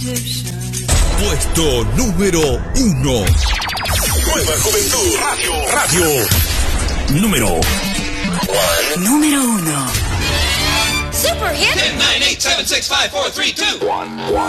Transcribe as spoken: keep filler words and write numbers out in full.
Puesto número uno. Nueva Juventud Radio. Radio. Número uno. Número uno. Super hit. ten, nine, eight, seven, six, five, four, three, two. One, one.